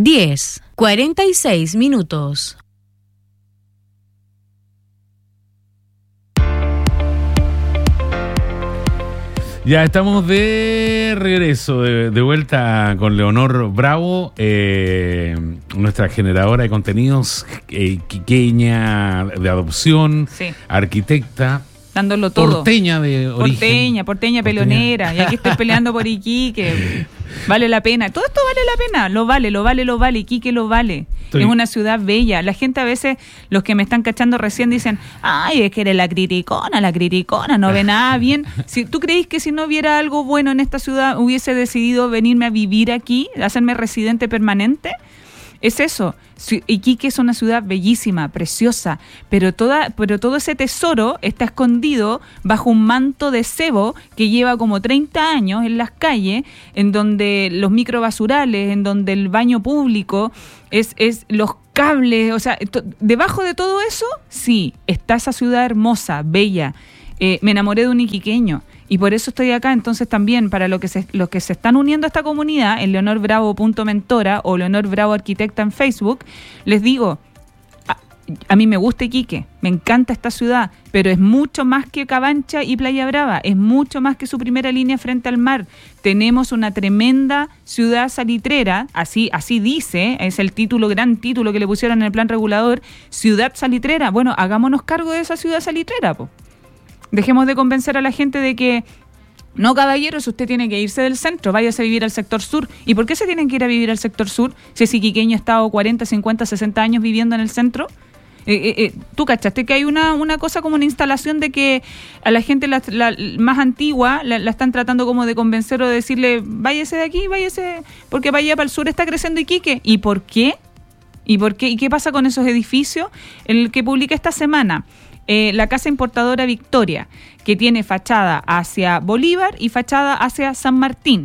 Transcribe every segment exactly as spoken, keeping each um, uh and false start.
diez, cuarenta y seis minutos. Ya estamos de regreso, de, de vuelta con Leonor Bravo, eh, nuestra generadora de contenidos, eh, quiqueña de adopción, sí. arquitecta. Dándolo todo. Porteña de origen. Porteña, porteña, pelonera. Y aquí estoy peleando por Iquique. Vale la pena. Todo esto vale la pena. Lo vale, lo vale, lo vale. Iquique lo vale. Estoy... Es una ciudad bella. La gente a veces, los que me están cachando recién dicen, ay, es que eres la criticona, la criticona, no ve nada bien. Si, ¿Tú creís que si no hubiera algo bueno en esta ciudad hubiese decidido venirme a vivir aquí, hacerme residente permanente? Es eso. Iquique es una ciudad bellísima, preciosa, pero toda, pero todo ese tesoro está escondido bajo un manto de cebo que lleva como treinta años en las calles, en donde los microbasurales, en donde el baño público, es, es los cables, o sea, to, debajo de todo eso, sí, está esa ciudad hermosa, bella. Eh, me enamoré de un iquiqueño. Y por eso estoy acá, entonces también para lo que se, los que se están uniendo a esta comunidad, en leonor bravo punto mentora o Leonor Bravo Arquitecta en Facebook, les digo, a, a mí me gusta Iquique, me encanta esta ciudad, pero es mucho más que Cabancha y Playa Brava, es mucho más que su primera línea frente al mar. Tenemos una tremenda ciudad salitrera, así, así dice, es el título, gran título que le pusieron en el plan regulador, ciudad salitrera. Bueno, hagámonos cargo de esa ciudad salitrera, po. Dejemos de convencer a la gente de que, no, caballeros, usted tiene que irse del centro, váyase a vivir al sector sur. ¿Y por qué se tienen que ir a vivir al sector sur si ese iquiqueño ha estado cuarenta, cincuenta, sesenta años viviendo en el centro? Eh, eh, eh, ¿Tú cachaste que hay una, una cosa como una instalación de que a la gente la, la, más antigua la, la están tratando como de convencer o de decirle, váyase de aquí, váyase, porque para allá para el sur está creciendo Iquique? ¿Y por qué? ¿Y por qué? ¿Y qué pasa con esos edificios? El que publica esta semana... Eh, la casa importadora Victoria, que tiene fachada hacia Bolívar y fachada hacia San Martín.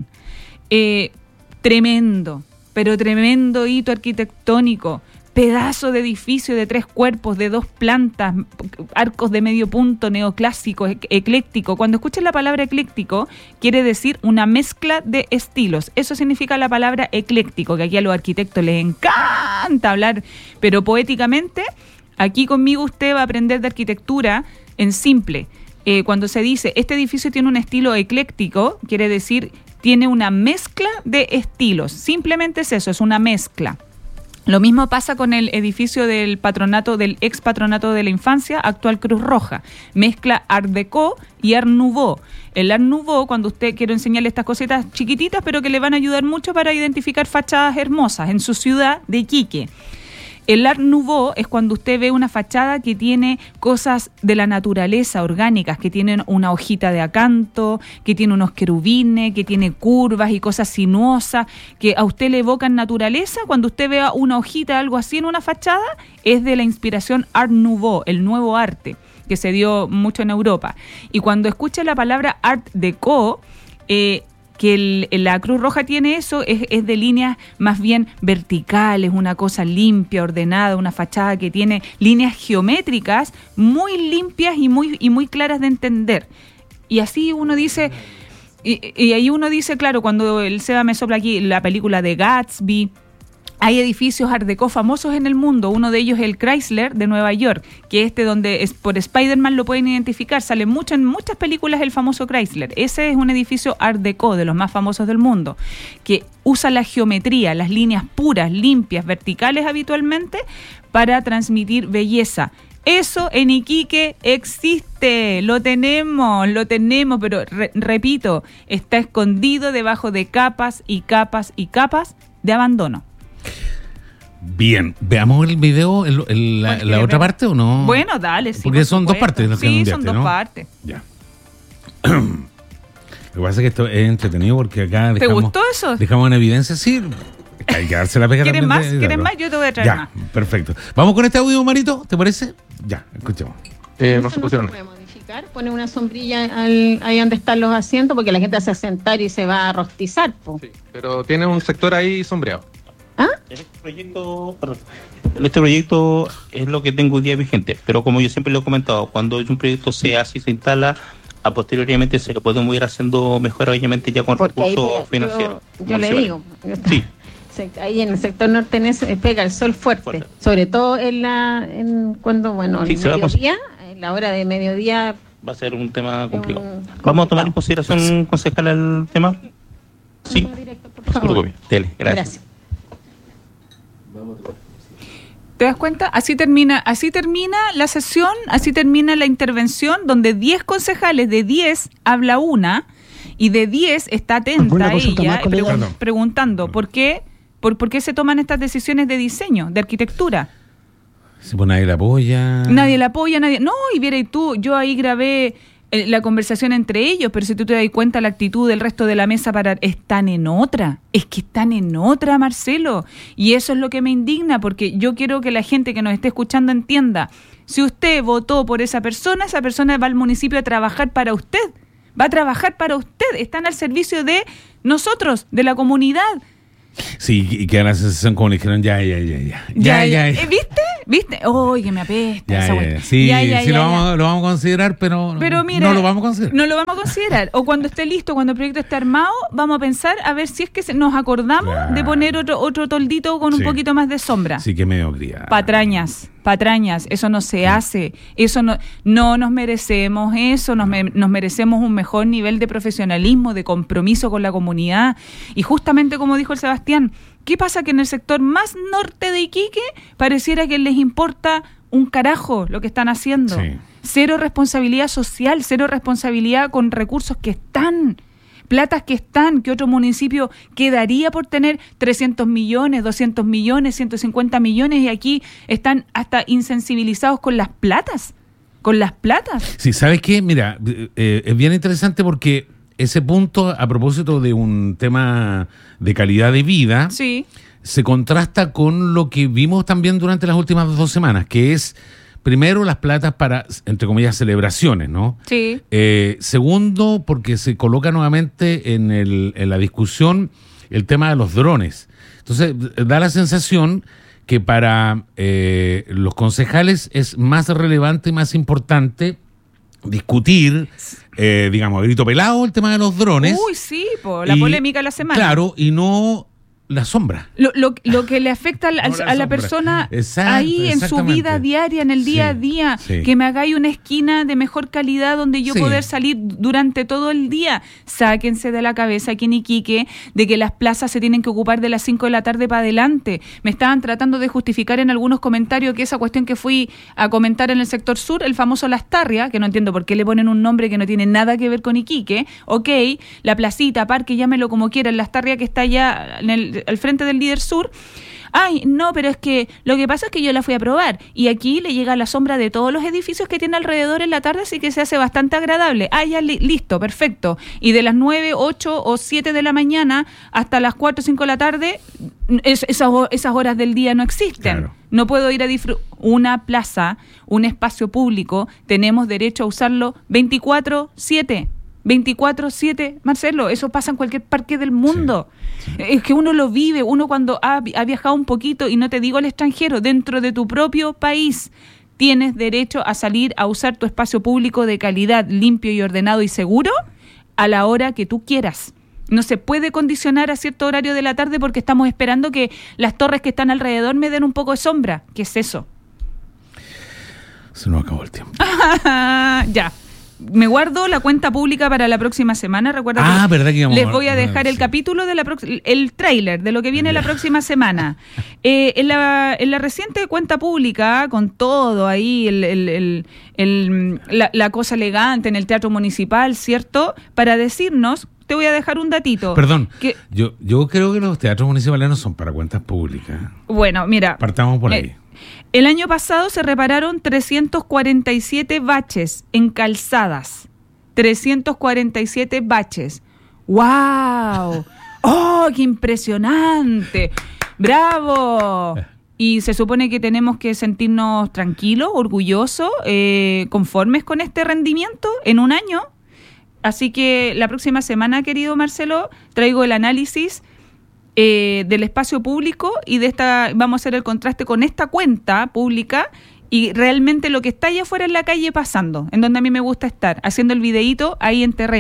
Eh, tremendo, pero tremendo hito arquitectónico. Pedazo de edificio de tres cuerpos, de dos plantas, arcos de medio punto, neoclásico, ecléctico. Cuando escuches la palabra ecléctico, quiere decir una mezcla de estilos. Eso significa la palabra ecléctico, que aquí a los arquitectos les encanta hablar, pero poéticamente. Aquí conmigo usted va a aprender de arquitectura en simple. Eh, cuando se dice, este edificio tiene un estilo ecléctico, quiere decir, tiene una mezcla de estilos. Simplemente es eso, es una mezcla. Lo mismo pasa con el edificio del patronato, del ex patronato de la infancia, actual Cruz Roja. Mezcla Art Deco y Art Nouveau. El Art Nouveau, cuando usted quiere enseñarle estas cositas chiquititas, pero que le van a ayudar mucho para identificar fachadas hermosas en su ciudad de Iquique. El Art Nouveau es cuando usted ve una fachada que tiene cosas de la naturaleza orgánicas, que tienen una hojita de acanto, que tiene unos querubines, que tiene curvas y cosas sinuosas, que a usted le evocan naturaleza. Cuando usted vea una hojita, algo así en una fachada, es de la inspiración Art Nouveau, el nuevo arte, que se dio mucho en Europa. Y cuando escucha la palabra Art Deco, eh, que el, la Cruz Roja tiene eso, es, es de líneas más bien verticales, una cosa limpia, ordenada, una fachada que tiene líneas geométricas muy limpias y muy, y muy claras de entender. Y así uno dice, y, y ahí uno dice, claro, cuando el Seba me sopla aquí la película de Gatsby, hay edificios Art Deco famosos en el mundo. Uno de ellos es el Chrysler de Nueva York, que este donde es, por Spider-Man lo pueden identificar. Sale mucho en muchas películas el famoso Chrysler. Ese es un edificio Art Deco, de los más famosos del mundo, que usa la geometría, las líneas puras, limpias, verticales habitualmente, para transmitir belleza. Eso en Iquique existe, lo tenemos, lo tenemos, pero re, repito, está escondido debajo de capas y capas y capas de abandono. Bien, veamos el video, el, el, la, la otra parte o no. Bueno, dale, sí. Porque son dos partes. Sí, enviaste, son dos ¿no? partes. Ya. Lo que pasa es que esto es entretenido porque acá dejamos, ¿te gustó eso? Dejamos en evidencia, sí. Hay que darse la pega. ¿Quieres también más? de, ¿Quieres claro. más? Yo te voy a traer ya, más. Perfecto. Vamos con este audio, Marito, ¿te parece? Ya, escuchemos. Eh, no se pusieron. Pone una sombrilla al, ahí donde están los asientos porque la gente se va a sentar y se va a rostizar. Po. Sí, pero tiene un sector ahí sombreado. ¿Ah? Este proyecto, perdón, este proyecto es lo que tengo hoy día vigente, pero como yo siempre lo he comentado, cuando un proyecto se hace y se instala, a posteriormente se lo podemos ir haciendo mejor, obviamente ya con porque recursos ahí, financieros. Yo, yo le digo, sí. sec- ahí en el sector norte en ese, pega el sol fuerte, Fuerte. sobre todo en la en cuando bueno Sí, el se va a cons- mediodía, en la hora de mediodía. Va a ser un tema complicado. Un- ¿Vamos a tomar en complicado. consideración, concejal, el tema? Sí. Directo, por Disculpe, favor. Dele, gracias. Gracias. ¿Te das cuenta? Así termina, así termina la sesión, así termina la intervención, donde diez concejales, de diez habla una, y de diez está atenta ¿Alguna a consulta ella más, colega? pregun- Perdón. preguntando por qué, por, por qué se toman estas decisiones de diseño, de arquitectura. Si pues nadie la apoya. Nadie la apoya, nadie... No, y viera y tú, yo ahí grabé eh, la conversación entre ellos, pero si tú te das cuenta, la actitud del resto de la mesa para están en otra, es que están en otra, Marcelo, y eso es lo que me indigna, porque yo quiero que la gente que nos esté escuchando entienda, si usted votó por esa persona, esa persona va al municipio a trabajar para usted, va a trabajar para usted, están al servicio de nosotros, de la comunidad. Sí, y que da la sensación como le dijeron, ya, ya, ya, ya. Ya, ya, ya. Eh, ¿Viste? ¿Viste? Oye, que me apesta Ya, esa ya, güey. ya. Sí, Ya, ya, sí ya, lo, ya. vamos, lo vamos a considerar, pero, Pero mira, no lo vamos a considerar. No lo vamos a considerar. O cuando esté listo, cuando el proyecto esté armado, vamos a pensar a ver si es que se- nos acordamos Claro. de poner otro otro toldito con un Sí. poquito más de sombra. Sí, que mediocridad. Patrañas, patrañas, eso no se hace. Eso no no nos merecemos eso, nos, me- nos merecemos un mejor nivel de profesionalismo, de compromiso con la comunidad. Y justamente como dijo el Sebastián, ¿qué pasa? Que en el sector más norte de Iquique pareciera que les importa un carajo lo que están haciendo. Sí. Cero responsabilidad social, cero responsabilidad con recursos que están, platas que están, que otro municipio quedaría por tener trescientos millones, doscientos millones, ciento cincuenta millones, y aquí están hasta insensibilizados con las platas, con las platas. Sí, ¿sabes qué? Mira, eh, es bien interesante porque ese punto, a propósito de un tema de calidad de vida, Sí, se contrasta con lo que vimos también durante las últimas dos semanas, que es, primero, las platas para, entre comillas, celebraciones, ¿no? sí. Eh, segundo, porque se coloca nuevamente en, el, en la discusión el tema de los drones. Entonces, da la sensación que para eh, los concejales es más relevante y más importante discutir, eh, digamos, a grito pelado el tema de los drones. Uy, sí, po, la Y, polémica de la semana. Claro, y no la sombra. Lo, lo, lo que le afecta al- al- No la a la sombra. persona Exacto, ahí en su exactamente. vida diaria, en el día Sí, a día, sí. que me hagáis una esquina de mejor calidad donde yo Sí. poder salir durante todo el día. Sáquense de la cabeza aquí en Iquique de que las plazas se tienen que ocupar de las cinco de la tarde para adelante. Me estaban tratando de justificar en algunos comentarios que esa cuestión que fui a comentar en el sector sur, el famoso Lastarria, que no entiendo por qué le ponen un nombre que no tiene nada que ver con Iquique. Ok, la placita, parque, llámelo como quieran, Lastarria que está allá en el, al frente del líder sur. Ay, no, pero es que lo que pasa es que yo la fui a probar y aquí le llega la sombra de todos los edificios que tiene alrededor en la tarde, así que se hace bastante agradable. Ah, ya, li- listo, perfecto. Y de las nueve, ocho o siete de la mañana hasta las cuatro o cinco de la tarde, es- esas, ho- esas horas del día no existen. Claro. No puedo ir a disfrutar. Una plaza, un espacio público, tenemos derecho a usarlo veinticuatro siete. veinticuatro siete, Marcelo, eso pasa en cualquier parque del mundo. Es que uno lo vive, uno cuando ha, ha viajado un poquito, y no te digo al extranjero, dentro de tu propio país, tienes derecho a salir a usar tu espacio público de calidad, limpio y ordenado y seguro a la hora que tú quieras. No se puede condicionar a cierto horario de la tarde porque estamos esperando que las torres que están alrededor me den un poco de sombra. ¿Qué es eso? Se nos acabó el tiempo. Ya. Me guardo la cuenta pública para la próxima semana. Recuerda Ah, que verdad que íbamos les a- voy a dejar el sí. capítulo de la prox- el tráiler de lo que viene la Ya. próxima semana. Eh, en, la, en la reciente cuenta pública, con todo ahí, el, el- el- el- la, la cosa elegante en el Teatro Municipal, ¿cierto? Para decirnos, te voy a dejar un datito. Perdón, Que, yo, yo creo que los teatros municipales no son para cuentas públicas. bueno, mira. Partamos por Eh, ahí. El año pasado se repararon trescientos cuarenta y siete baches en calzadas. trescientos cuarenta y siete baches. ¡Wow! ¡Oh, qué impresionante! ¡Bravo! Y se supone que tenemos que sentirnos tranquilos, orgullosos, eh, conformes con este rendimiento en un año. Así que la próxima semana, querido Marcelo, traigo el análisis eh, del espacio público y de esta vamos a hacer el contraste con esta cuenta pública y realmente lo que está allá afuera en la calle pasando, en donde a mí me gusta estar, haciendo el videíto ahí en terreno.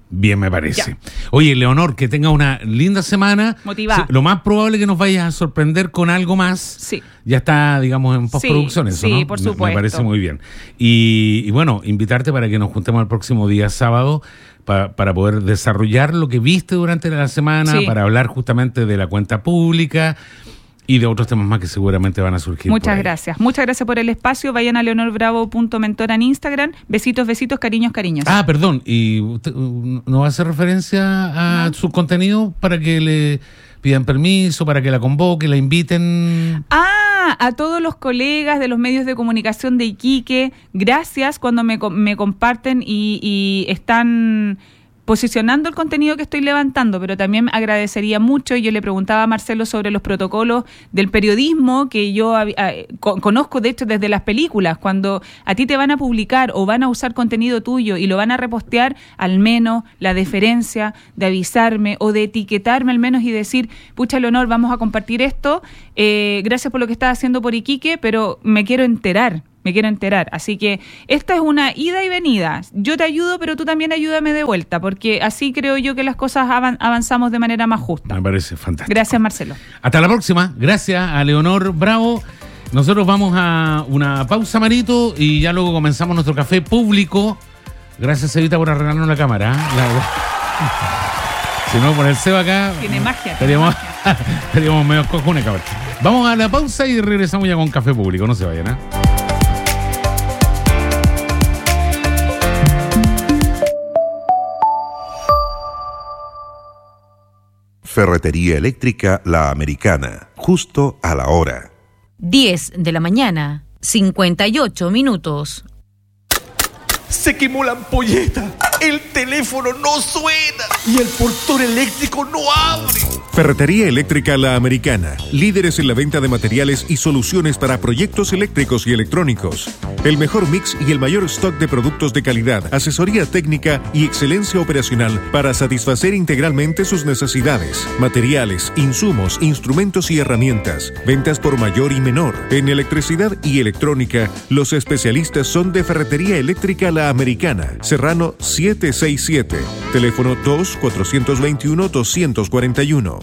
Bien, me parece. Ya. Oye, Leonor, que tenga una linda semana. Motivada. Lo más probable es que nos vayas a sorprender con algo más. Sí. Ya está, digamos, en postproducción Sí, eso, sí, ¿no? por Me- Me supuesto. parece muy bien. Y, y bueno, invitarte para que nos juntemos el próximo día sábado pa- para poder desarrollar lo que viste durante la semana, Sí. para hablar justamente de la cuenta pública y de otros temas más que seguramente van a surgir. por Muchas ahí. gracias. Muchas gracias por el espacio. Vayan a leonorbravo punto mentora en Instagram. Besitos, besitos, cariños, cariños. Ah, perdón, ¿y usted uh, no va a hacer referencia a su contenido para que le pidan permiso, para que la convoque, la inviten? Ah, a todos los colegas de los medios de comunicación de Iquique, gracias cuando me, co- me comparten y, y están posicionando el contenido que estoy levantando, pero también agradecería mucho, y yo le preguntaba a Marcelo sobre los protocolos del periodismo que yo hab- ah, co- conozco de hecho desde las películas. Cuando a ti te van a publicar o van a usar contenido tuyo y lo van a repostear, al menos la deferencia de avisarme o de etiquetarme al menos y decir, pucha Leonor, vamos a compartir esto, eh, gracias por lo que estás haciendo por Iquique, pero me quiero enterar. Me quiero enterar. Así que esta es una ida y venida. Yo te ayudo, pero tú también ayúdame de vuelta, porque así creo yo que las cosas avan- avanzamos de manera más justa. Me parece fantástico. Gracias, Marcelo. Hasta la próxima. Gracias a Leonor Bravo. Nosotros vamos a una pausa, Marito, y ya luego comenzamos nuestro café público. Gracias, Evita, por arreglarnos la cámara. ¿eh? La- la- Si no, por el Seba acá. Tiene magia. tiene Estaríamos, magia. estaríamos medio cojones, cabrón. Vamos a la pausa y regresamos ya con café público. No se vayan, ¿eh? Ferretería Eléctrica La Americana, justo a la hora. diez de la mañana, cincuenta y ocho minutos. Se quemó la ampolleta, el teléfono no suena y el portón eléctrico no abre. Ferretería Eléctrica La Americana, líderes en la venta de materiales y soluciones para proyectos eléctricos y electrónicos. El mejor mix y el mayor stock de productos de calidad, asesoría técnica y excelencia operacional para satisfacer integralmente sus necesidades. Materiales, insumos, instrumentos y herramientas. Ventas por mayor y menor. En electricidad y electrónica, los especialistas son de Ferretería Eléctrica La Americana, Serrano setecientos sesenta y siete. Teléfono dos cuatro dos uno dos cuatro uno.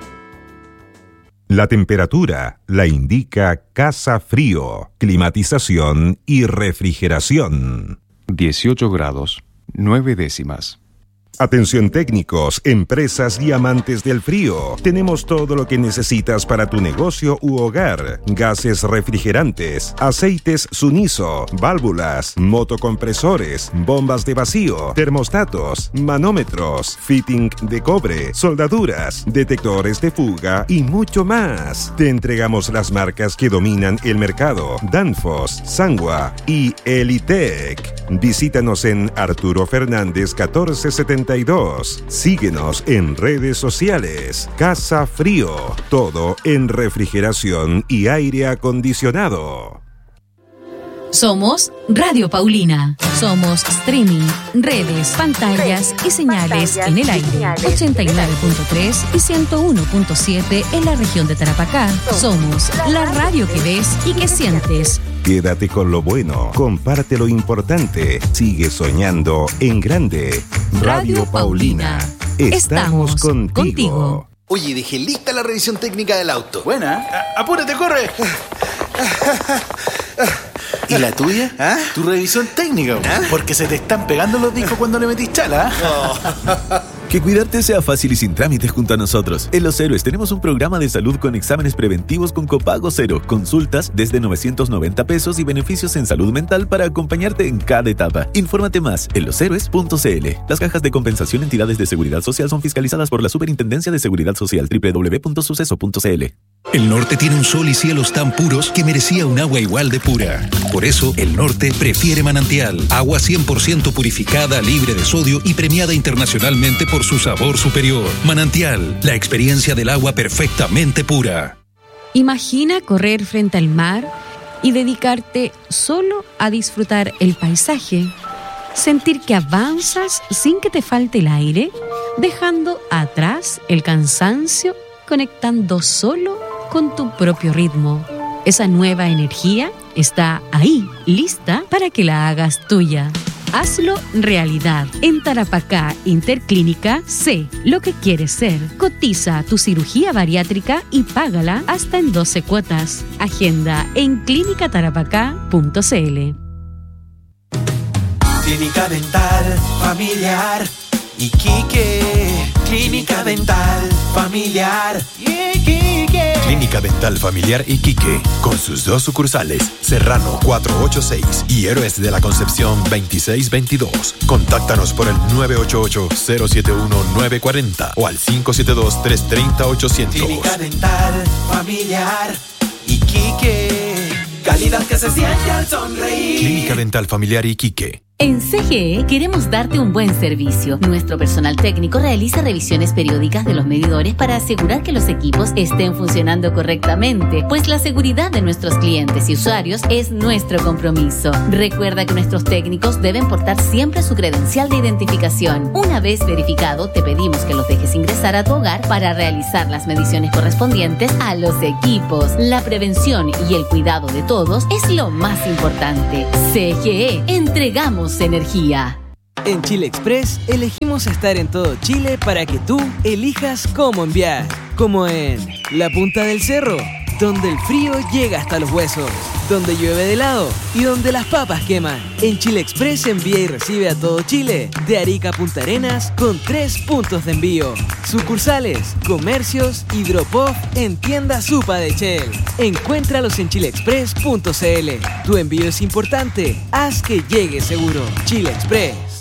La temperatura la indica Casa Frío, climatización y refrigeración. dieciocho grados, nueve décimas. Atención técnicos, empresas y amantes del frío. Tenemos todo lo que necesitas para tu negocio u hogar. Gases refrigerantes, aceites Suniso, válvulas, motocompresores, bombas de vacío, termostatos, manómetros, fitting de cobre, soldaduras, detectores de fuga y mucho más. Te entregamos las marcas que dominan el mercado: Danfoss, Sangwa y Elitec. Visítanos en Arturo Fernández catorce setenta y dos. Síguenos en redes sociales. Casa Frío, todo en refrigeración y aire acondicionado. Somos Radio Paulina. Somos streaming, redes, pantallas y señales en el aire. ochenta y nueve punto tres y ciento uno punto siete en la región de Tarapacá. Somos la radio que ves y que sientes. Quédate con lo bueno, comparte lo importante, sigue soñando en grande. Radio Paulina, estamos contigo. Oye, dejé lista la revisión técnica del auto. Buena. A- apúrate, corre. ¿Y la tuya? ¿Ah? Tu revisión técnica, ¿Ah? Porque se te están pegando los discos cuando le metís chala. ¿Ah? Que cuidarte sea fácil y sin trámites junto a nosotros. En Los Héroes tenemos un programa de salud con exámenes preventivos con copago cero, consultas desde novecientos noventa pesos y beneficios en salud mental para acompañarte en cada etapa. Infórmate más en los héroes punto c l. Las cajas de compensación entidades de seguridad social son fiscalizadas por la Superintendencia de Seguridad Social. doble u doble u doble u punto suceso punto c l. El norte tiene un sol y cielos tan puros que merecía un agua igual de pura. Por eso, el norte prefiere Manantial, agua cien por ciento purificada, libre de sodio y premiada internacionalmente por su sabor superior. Manantial, la experiencia del agua perfectamente pura. Imagina correr frente al mar y dedicarte solo a disfrutar el paisaje. Sentir que avanzas sin que te falte el aire, dejando atrás el cansancio, conectando solo con tu propio ritmo. Esa nueva energía está ahí, lista para que la hagas tuya. hazlo realidad. En Tarapacá Interclínica, sé lo que quieres ser. Cotiza tu cirugía bariátrica y págala hasta en doce cuotas. Agenda en clínica tarapacá punto c l. Clínica Dental Familiar Iquique. Clínica Dental Familiar Iquique. Clínica Dental Familiar Iquique, con sus dos sucursales, Serrano cuatrocientos ochenta y seis y Héroes de la Concepción veintiséis veintidós. Contáctanos por el nueve ocho ocho, cero siete uno, nueve cuatro cero o al cinco siete dos, tres tres cero, ochocientos. Clínica Dental Familiar Iquique. Calidad que se siente al sonreír. Clínica Dental Familiar Iquique. En C G E queremos darte un buen servicio. Nuestro personal técnico realiza revisiones periódicas de los medidores para asegurar que los equipos estén funcionando correctamente, pues la seguridad de nuestros clientes y usuarios es nuestro compromiso. Recuerda que nuestros técnicos deben portar siempre su credencial de identificación. Una vez verificado, te pedimos que los dejes ingresar a tu hogar para realizar las mediciones correspondientes a los equipos. La prevención y el cuidado de todos es lo más importante. C G E, entregamos energía. En Chile Express elegimos estar en todo Chile para que tú elijas cómo enviar. Como en la punta del cerro, donde el frío llega hasta los huesos, donde llueve de helado y donde las papas queman. En Chile Express envía y recibe a todo Chile, de Arica a Punta Arenas, con tres puntos de envío. Sucursales, comercios y drop-off en tienda Supa de Shell. Encuéntralos en chile express punto c l. Tu envío es importante, haz que llegue seguro. Chile Express.